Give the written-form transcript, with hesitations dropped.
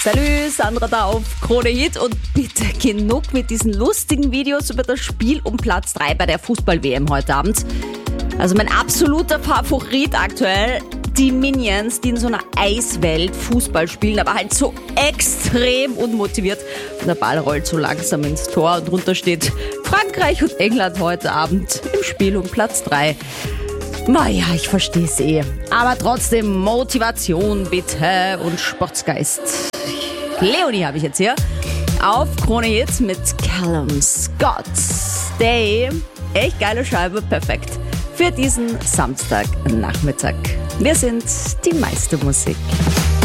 Salut, Sandra da auf Krone Hit und bitte genug mit diesen lustigen Videos über das Spiel um Platz 3 bei der Fußball-WM heute Abend. Also mein absoluter Favorit aktuell, die Minions, die in so einer Eiswelt Fußball spielen, aber halt so extrem unmotiviert. Und der Ball rollt so langsam ins Tor und drunter steht Frankreich und England heute Abend im Spiel um Platz 3. Naja, ich verstehe es eh. Aber trotzdem Motivation bitte und Sportsgeist. Leonie habe ich jetzt hier auf Krone Hit mit Callum Scott. Stay. Echt geile Scheibe, perfekt für diesen Samstagnachmittag. Wir sind die meiste Musik.